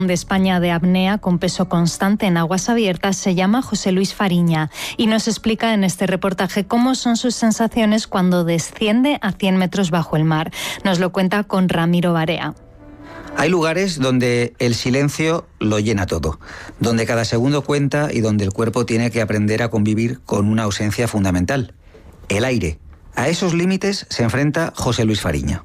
de España de apnea con peso constante en aguas abiertas se llama José Luis Fariña y nos explica en este reportaje cómo son sus sensaciones cuando desciende a 100 metros bajo el mar. Nos lo cuenta con Ramiro Barea. Hay lugares donde el silencio lo llena todo, donde cada segundo cuenta y donde el cuerpo tiene que aprender a convivir con una ausencia fundamental, el aire. A esos límites se enfrenta José Luis Fariña.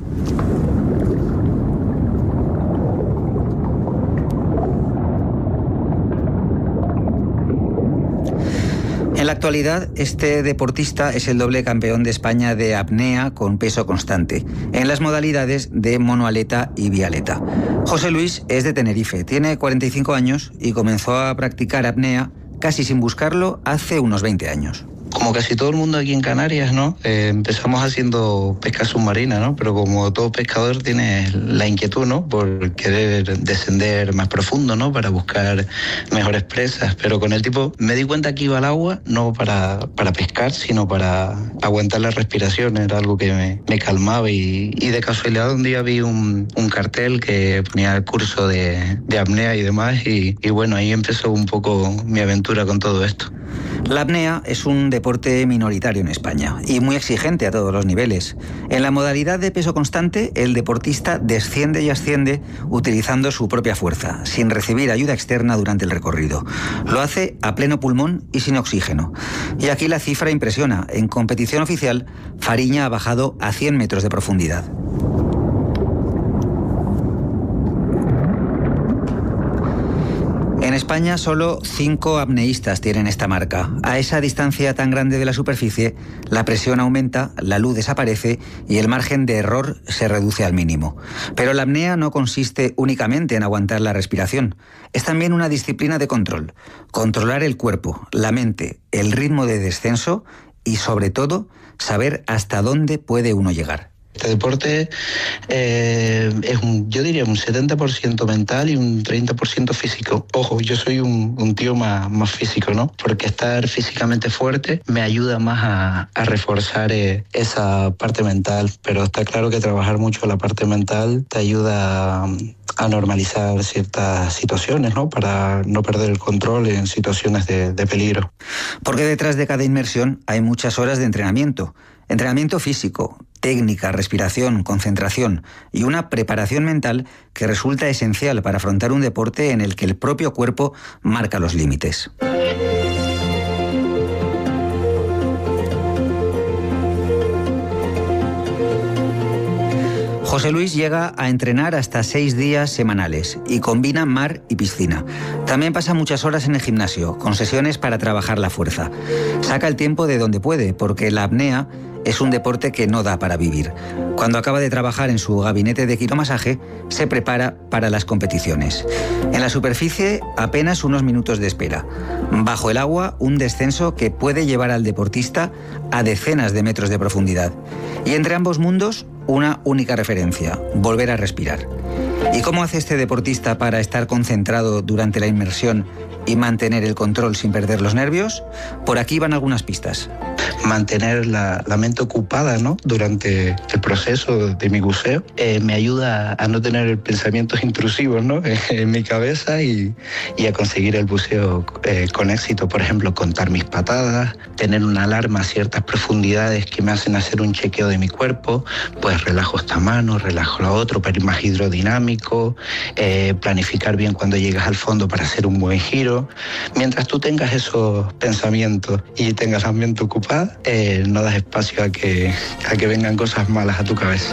En la actualidad, este deportista es el doble campeón de España de apnea con peso constante, en las modalidades de monoaleta y bialeta. José Luis es de Tenerife, tiene 45 años y comenzó a practicar apnea casi sin buscarlo hace unos 20 años. Como casi todo el mundo aquí en Canarias, ¿no? Empezamos haciendo pesca submarina, ¿no? Pero como todo pescador tiene la inquietud, ¿no? Por querer descender más profundo, ¿no? Para buscar mejores presas. Pero con el tiempo me di cuenta que iba al agua no para pescar, sino para aguantar la respiración. Era algo que me calmaba y de casualidad un día vi un cartel que ponía el curso de apnea y demás y bueno, ahí empezó un poco mi aventura con todo esto. La apnea es un deporte minoritario en España y muy exigente a todos los niveles. En la modalidad de peso constante, el deportista desciende y asciende utilizando su propia fuerza, sin recibir ayuda externa durante el recorrido. Lo hace a pleno pulmón y sin oxígeno. Y aquí la cifra impresiona. En competición oficial, Fariña ha bajado a 100 metros de profundidad. En España solo 5 apneístas tienen esta marca. A esa distancia tan grande de la superficie, la presión aumenta, la luz desaparece y el margen de error se reduce al mínimo. Pero la apnea no consiste únicamente en aguantar la respiración. Es también una disciplina de control. Controlar el cuerpo, la mente, el ritmo de descenso y, sobre todo, saber hasta dónde puede uno llegar. Este deporte yo diría un 70% mental y un 30% físico. Ojo, yo soy un tío más físico, ¿no? Porque estar físicamente fuerte me ayuda más a reforzar esa parte mental. Pero está claro que trabajar mucho la parte mental te ayuda a normalizar ciertas situaciones, ¿no? Para no perder el control en situaciones de peligro. Porque detrás de cada inmersión hay muchas horas de entrenamiento. Entrenamiento físico, técnica, respiración, concentración y una preparación mental que resulta esencial para afrontar un deporte en el que el propio cuerpo marca los límites. José Luis llega a entrenar hasta 6 días semanales y combina mar y piscina. También pasa muchas horas en el gimnasio, con sesiones para trabajar la fuerza. Saca el tiempo de donde puede, porque la apnea es un deporte que no da para vivir. Cuando acaba de trabajar en su gabinete de quiromasaje, se prepara para las competiciones. En la superficie, apenas unos minutos de espera. Bajo el agua, un descenso que puede llevar al deportista a decenas de metros de profundidad. Y entre ambos mundos, una única referencia: volver a respirar. ¿Y cómo hace este deportista para estar concentrado durante la inmersión y mantener el control sin perder los nervios? Por aquí van algunas pistas. Mantener la mente ocupada, ¿no? Durante el proceso de mi buceo me ayuda a no tener pensamientos intrusivos, ¿no? En mi cabeza y a conseguir el buceo con éxito. Por ejemplo, contar mis patadas, tener una alarma a ciertas profundidades que me hacen hacer un chequeo de mi cuerpo. Pues relajo esta mano, relajo la otra para ir más hidrodinámico, planificar bien cuando llegas al fondo para hacer un buen giro. Mientras tú tengas esos pensamientos y tengas la mente ocupada, no das espacio a que vengan cosas malas a tu cabeza.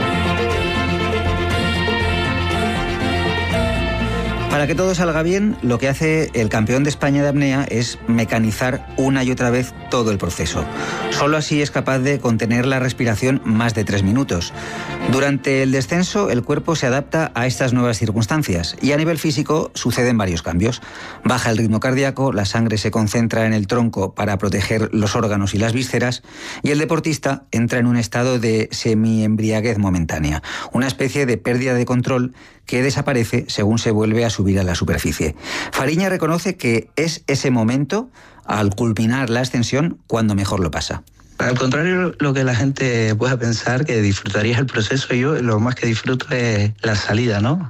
Para que todo salga bien, lo que hace el campeón de España de apnea es mecanizar una y otra vez todo el proceso. Solo así es capaz de contener la respiración más de 3 minutos. Durante el descenso, el cuerpo se adapta a estas nuevas circunstancias y a nivel físico suceden varios cambios. Baja el ritmo cardíaco, la sangre se concentra en el tronco para proteger los órganos y las vísceras y el deportista entra en un estado de semiembriaguez momentánea, una especie de pérdida de control que desaparece según se vuelve a subir a la superficie. Fariña reconoce que es ese momento, al culminar la ascensión, cuando mejor lo pasa. Al contrario, lo que la gente pueda pensar que disfrutarías el proceso, yo lo más que disfruto es la salida, ¿no?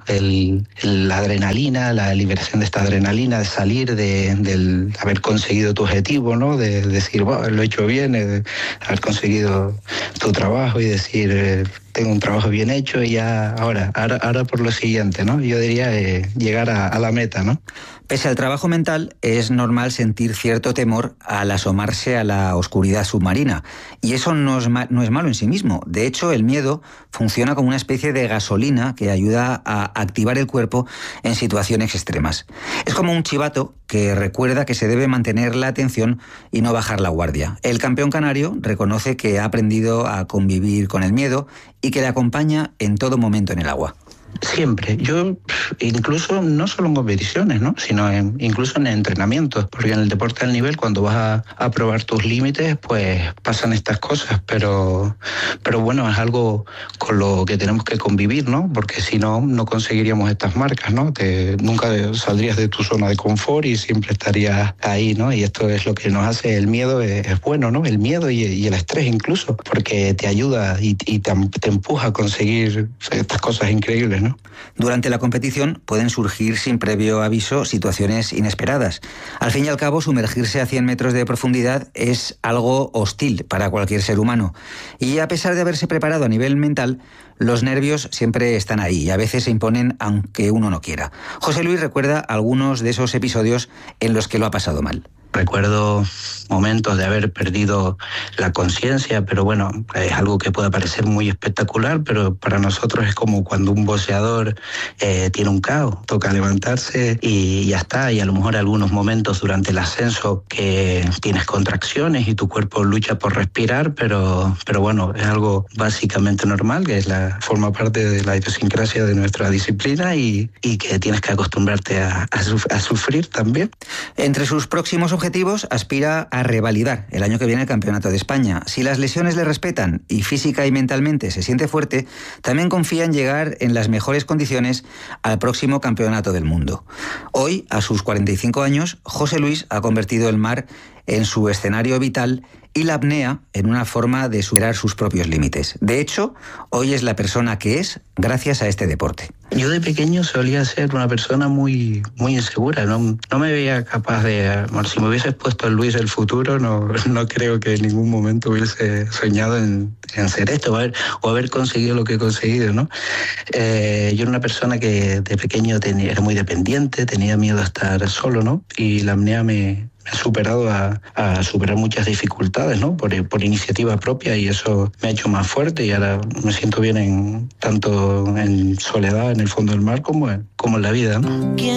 La adrenalina, la liberación de esta adrenalina, de salir, del haber conseguido tu objetivo, ¿no? De decir, bueno, lo he hecho bien, de haber conseguido tu trabajo y decir, tengo un trabajo bien hecho y ya ahora por lo siguiente, ¿no? Yo diría llegar a la meta, ¿no? Pese al trabajo mental, es normal sentir cierto temor al asomarse a la oscuridad submarina. Y eso no es malo en sí mismo. De hecho, el miedo funciona como una especie de gasolina que ayuda a activar el cuerpo en situaciones extremas. Es como un chivato que recuerda que se debe mantener la atención y no bajar la guardia. El campeón canario reconoce que ha aprendido a convivir con el miedo y que le acompaña en todo momento en el agua. Siempre. Yo incluso no solo en competiciones, ¿no? Sino incluso en entrenamientos, porque en el deporte al nivel, cuando vas a probar tus límites, pues pasan estas cosas, pero bueno, es algo con lo que tenemos que convivir, ¿no? Porque si no, no conseguiríamos estas marcas, ¿no? Nunca saldrías de tu zona de confort y siempre estarías ahí, ¿no? Y esto es lo que nos hace el miedo, es bueno, ¿no? El miedo y el estrés incluso, porque te ayuda y te empuja a conseguir estas cosas increíbles, ¿no? Durante la competición pueden surgir sin previo aviso situaciones inesperadas. Al fin y al cabo, sumergirse a 100 metros de profundidad es algo hostil para cualquier ser humano. Y a pesar de haberse preparado a nivel mental, los nervios siempre están ahí y a veces se imponen aunque uno no quiera. José Luis recuerda algunos de esos episodios en los que lo ha pasado mal. Recuerdo momentos de haber perdido la conciencia, pero bueno, es algo que puede parecer muy espectacular, pero para nosotros es como cuando un boxeador tiene un KO, toca levantarse y ya está, y a lo mejor algunos momentos durante el ascenso que tienes contracciones y tu cuerpo lucha por respirar, pero bueno, es algo básicamente normal, que forma parte de la idiosincrasia de nuestra disciplina y que tienes que acostumbrarte a sufrir también. Entre sus próximos objetivos aspira a revalidar el año que viene el Campeonato de España. Si las lesiones le respetan y física y mentalmente se siente fuerte, también confía en llegar en las mejores condiciones al próximo Campeonato del Mundo. Hoy, a sus 45 años, José Luis ha convertido el mar en su escenario vital y la apnea en una forma de superar sus propios límites. De hecho, hoy es la persona que es gracias a este deporte. Yo de pequeño solía ser una persona muy insegura, no me veía capaz de... Bueno, si me hubieses puesto el Luis del futuro, no creo que en ningún momento hubiese soñado en ser esto o haber conseguido lo que he conseguido, ¿no? Yo era una persona que de pequeño era muy dependiente, tenía miedo a estar solo, ¿no? Y la apnea me ha superado a superar muchas dificultades, ¿no? Por iniciativa propia, y eso me ha hecho más fuerte y ahora me siento bien tanto en soledad en el fondo del mar como en la vida, ¿no?